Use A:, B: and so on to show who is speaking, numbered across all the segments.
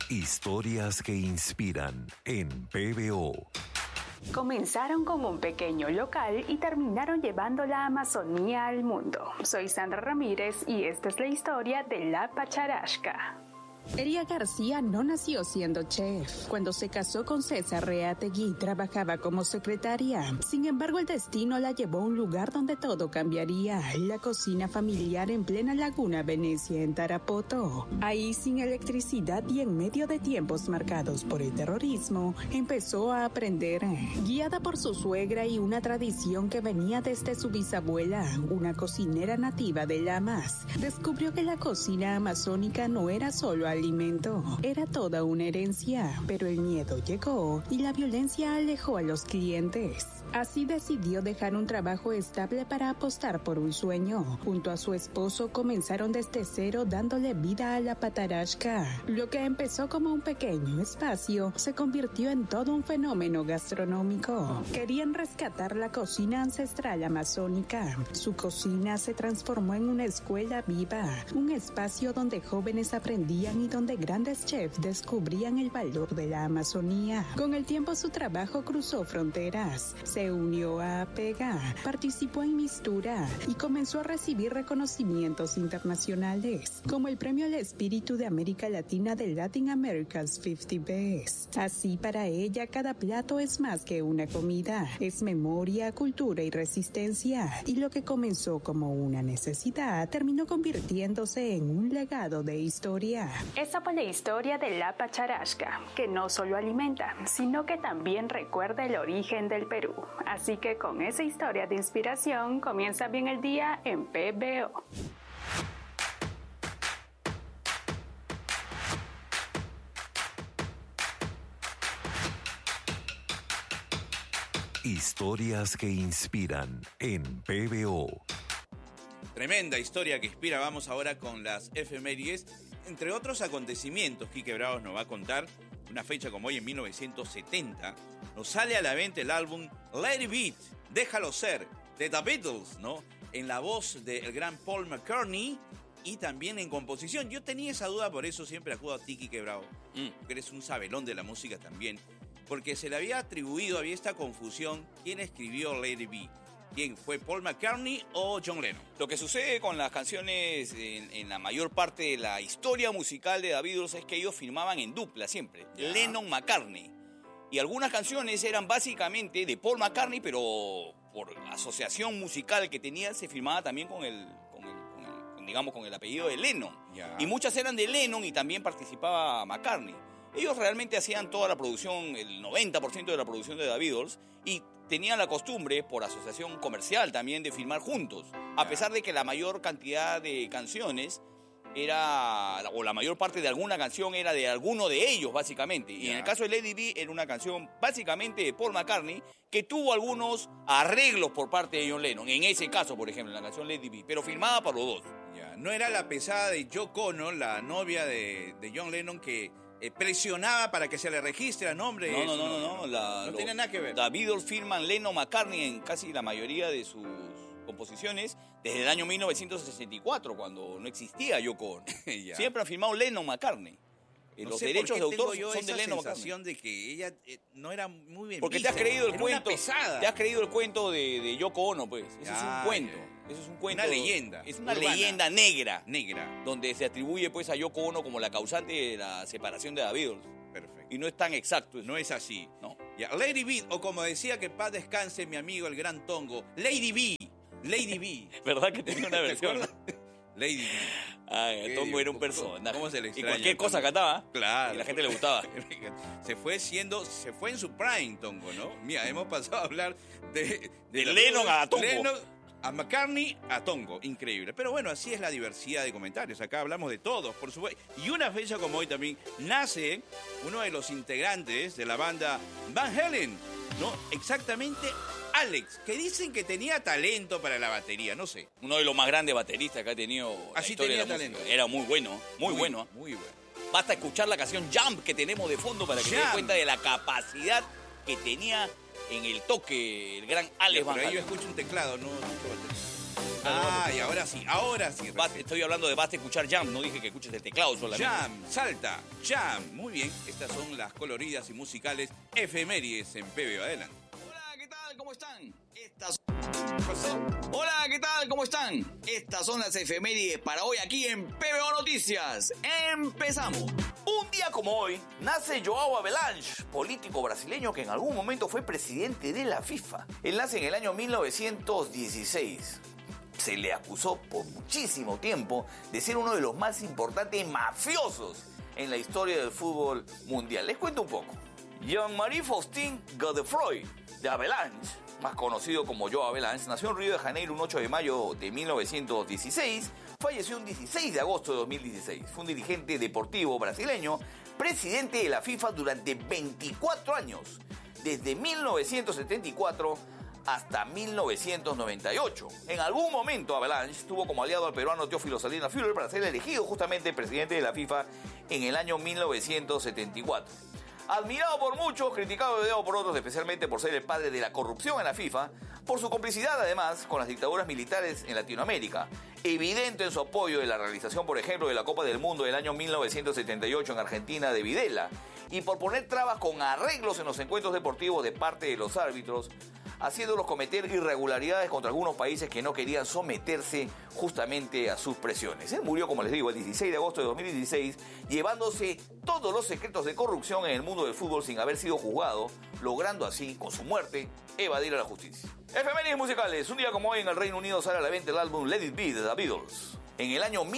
A: Historias que inspiran en PBO.
B: Comenzaron con un pequeño local y terminaron llevando la Amazonía al mundo. Soy Sandra Ramírez y esta es la historia de La Pacharashka. Elia García no nació siendo chef. Cuando se casó con César Reategui, trabajaba como secretaria. Sin embargo, el destino la llevó a un lugar donde todo cambiaría: la cocina familiar en plena Laguna Venecia, en Tarapoto. Ahí, sin electricidad y en medio de tiempos marcados por el terrorismo, empezó a aprender. Guiada por su suegra y una tradición que venía desde su bisabuela, una cocinera nativa de Lamas, descubrió que la cocina amazónica no era solo alimento, era toda una herencia, pero el miedo llegó y la violencia alejó a los clientes. Así decidió dejar un trabajo estable para apostar por un sueño. Junto a su esposo comenzaron desde cero, dándole vida a La Pacharashka. Lo que empezó como un pequeño espacio se convirtió en todo un fenómeno gastronómico. Querían rescatar la cocina ancestral amazónica. Su cocina se transformó en una escuela viva, un espacio donde jóvenes aprendían y donde grandes chefs descubrían el valor de la Amazonía. Con el tiempo su trabajo cruzó fronteras. Se unió a APEGA, participó en Mistura y comenzó a recibir reconocimientos internacionales, como el Premio al Espíritu de América Latina de Latin America's 50 Best. Así, para ella, cada plato es más que una comida, es memoria, cultura y resistencia. Y lo que comenzó como una necesidad terminó convirtiéndose en un legado de historia. Esa fue la historia de La Pacharashka, que no solo alimenta, sino que también recuerda el origen del Perú. Así que con esa historia de inspiración comienza bien el día en PBO.
A: Historias que inspiran en PBO.
C: Tremenda historia que inspira. Vamos ahora con las efemérides. Entre otros acontecimientos, Quique Bravos nos va a contar una fecha como hoy en 1970. Nos sale a la venta el álbum Let It Be, Déjalo Ser, de The Beatles, ¿no? En la voz del gran Paul McCartney y también en composición. Yo tenía esa duda, por eso siempre acudo a ti, Quique Bravo, porque eres un sabelón de la música también. Porque se le había atribuido, había esta confusión, ¿quién escribió Let It Be? ¿Quién fue, Paul McCartney o John Lennon?
D: Lo que sucede con las canciones en la mayor parte de la historia musical de The Beatles es que ellos firmaban en dupla siempre, Lennon-McCartney. Y algunas canciones eran básicamente de Paul McCartney, pero por asociación musical que tenía se firmaba también con el apellido de Lennon. Y muchas eran de Lennon y también participaba McCartney. Ellos realmente hacían toda la producción, el 90% de la producción de The Beatles, y tenían la costumbre, por asociación comercial también, de firmar juntos. A pesar de que la mayor cantidad de canciones o la mayor parte de alguna canción era de alguno de ellos, básicamente. Y en el caso de Let It Be, era una canción básicamente de Paul McCartney, que tuvo algunos arreglos por parte de John Lennon. En ese caso, por ejemplo, en la canción Let It Be, pero firmada por los dos.
C: No era la pesada de Yoko Ono, la novia de John Lennon, que presionaba para que se le registre el nombre.
D: No.
C: No tiene nada que ver.
D: The Beatles firman Lennon-McCartney en casi la mayoría de sus composiciones desde el año 1964, cuando no existía Yoko Ono. Siempre han firmado Lennon-McCartney. Los derechos de autor son de Lennon-McCartney.
C: Sensación de que ella no era muy bien
D: porque
C: vista.
D: te has creído el cuento.
C: Pesada.
D: Te has creído el cuento de Yoko Ono, pues. Eso es un cuento. Eso es un cuento.
C: Una leyenda.
D: Es una
C: urbana.
D: leyenda negra. Donde se atribuye pues a Yoko Ono como la causante de la separación de The Beatles.
C: Perfecto.
D: Y no es tan exacto.
C: No es así.
D: No.
C: Lady B, o como decía que paz descanse mi amigo el gran Tongo, Lady B. Lady B.
D: ¿Verdad que tenía una versión?
C: Lady B.
D: Ay, Tongo era un personaje.
C: ¿Cómo se le extraña?
D: Y cualquier cosa cantaba.
C: Claro.
D: Y a la gente le gustaba.
C: Se fue en su prime, Tongo, ¿no? Mira, hemos pasado a hablar de
D: Lennon a Tongo.
C: Lennon a McCartney, a Tongo. Increíble. Pero bueno, así es la diversidad de comentarios. Acá hablamos de todos, por supuesto. Y una fecha como hoy también nace uno de los integrantes de la banda Van Halen, ¿no? Exactamente Alex, que dicen que tenía talento para la batería, no sé.
D: Uno de los más grandes bateristas que ha tenido la historia de la música. Era muy bueno, muy bueno.
C: Muy bueno.
D: Basta escuchar la canción Jump que tenemos de fondo para que se den cuenta de la capacidad que tenía en el toque el gran Alex Van Halen.
C: Pero ahí yo escucho un teclado, no batería. Y ahora sí.
D: Estoy hablando de basta escuchar Jam, no dije que escuches el teclado solamente.
C: Jam, salta, Jam. Muy bien, estas son las coloridas y musicales efemérides en PB. Adelante.
D: Hola, ¿qué tal? ¿Cómo están? Hola, ¿qué tal? ¿Cómo están? Estas son las efemérides para hoy aquí en PBO Noticias. ¡Empezamos! Un día como hoy, nace João Havelange, político brasileño que en algún momento fue presidente de la FIFA. Él nace en el año 1916. Se le acusó por muchísimo tiempo de ser uno de los más importantes mafiosos en la historia del fútbol mundial. Les cuento un poco. Jean-Marie Faustin Godefroy de Havelange, más conocido como João Havelange, nació en Río de Janeiro un 8 de mayo de 1916, falleció un 16 de agosto de 2016. Fue un dirigente deportivo brasileño, presidente de la FIFA durante 24 años, desde 1974 hasta 1998. En algún momento Havelange tuvo como aliado al peruano Teófilo Salinas Führer para ser elegido justamente presidente de la FIFA en el año 1974. Admirado por muchos, criticado y odiado por otros, especialmente por ser el padre de la corrupción en la FIFA, por su complicidad además con las dictaduras militares en Latinoamérica, evidente en su apoyo de la realización, por ejemplo, de la Copa del Mundo del año 1978 en Argentina de Videla, y por poner trabas con arreglos en los encuentros deportivos de parte de los árbitros, haciéndolos cometer irregularidades contra algunos países que no querían someterse justamente a sus presiones. Él murió, como les digo, el 16 de agosto de 2016, llevándose todos los secretos de corrupción en el mundo del fútbol sin haber sido juzgado, logrando así, con su muerte, evadir a la justicia. Efemérides musicales. Un día como hoy en el Reino Unido sale a la venta el álbum Let It Be de The Beatles. En el año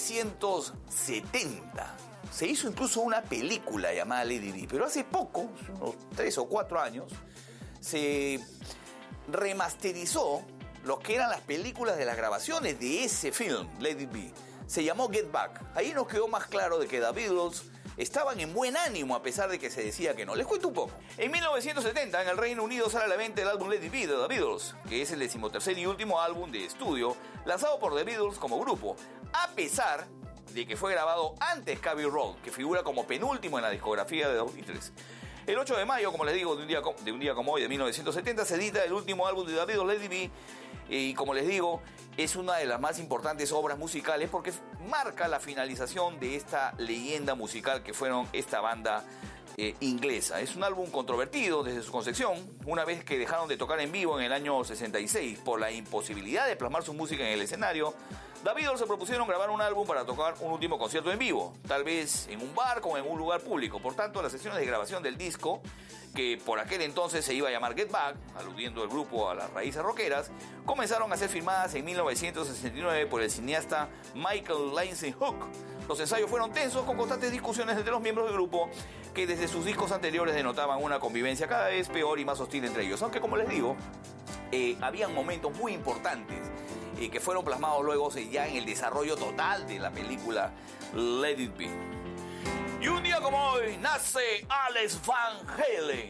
D: 1970 se hizo incluso una película llamada Let It Be, pero hace poco, unos 3 o 4 años, se remasterizó lo que eran las películas de las grabaciones de ese film, Let It Be. Se llamó Get Back. Ahí nos quedó más claro de que The Beatles estaban en buen ánimo a pesar de que se decía que no. Les cuento un poco. En 1970 en el Reino Unido sale a la venta el álbum Let It Be de The Beatles, que es el 13º y último álbum de estudio lanzado por The Beatles como grupo, a pesar de que fue grabado antes que Abbey Road, que figura como penúltimo en la discografía de 2003. El 8 de mayo, como les digo, de un día como hoy, de 1970, se edita el último álbum de The Beatles, Let It Be, y como les digo, es una de las más importantes obras musicales porque marca la finalización de esta leyenda musical que fueron esta banda inglesa. Es un álbum controvertido desde su concepción, una vez que dejaron de tocar en vivo en el año 66 por la imposibilidad de plasmar su música en el escenario. The Beatles se propusieron grabar un álbum para tocar un último concierto en vivo, tal vez en un barco o en un lugar público. Por tanto, las sesiones de grabación del disco, que por aquel entonces se iba a llamar Get Back, aludiendo el grupo a las raíces rockeras, comenzaron a ser filmadas en 1969 por el cineasta Michael Lindsay Hook. Los ensayos fueron tensos, con constantes discusiones entre los miembros del grupo, que desde sus discos anteriores denotaban una convivencia cada vez peor y más hostil entre ellos. Aunque, como les digo, habían momentos muy importantes que fueron plasmados luego ya en el desarrollo total de la película Let It Be. Y un día como hoy nace Alex Van Halen.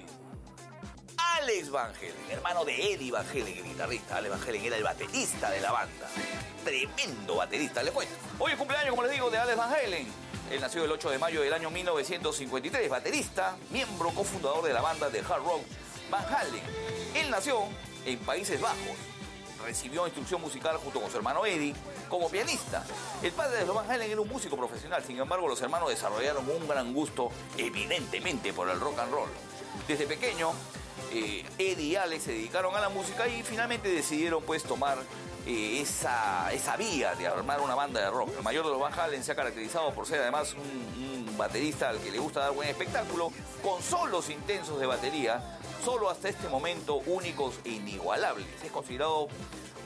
D: Alex Van Halen, hermano de Eddie Van Halen, el guitarrista. Alex Van Halen era el baterista de la banda. Tremendo baterista, les cuento. Hoy es cumpleaños, como les digo, de Alex Van Halen. Él nació el 8 de mayo del año 1953, baterista, miembro cofundador de la banda de hard rock Van Halen. Él nació en Países Bajos. Recibió instrucción musical junto con su hermano Eddie como pianista. El padre de los Van Halen era un músico profesional, sin embargo los hermanos desarrollaron un gran gusto, evidentemente, por el rock and roll. Desde pequeño, Eddie y Alex se dedicaron a la música y finalmente decidieron pues tomar esa vía de armar una banda de rock. El mayor de los Van Halen se ha caracterizado por ser además un baterista al que le gusta dar buen espectáculo, con solos intensos de batería, solo hasta este momento únicos e inigualables. Es considerado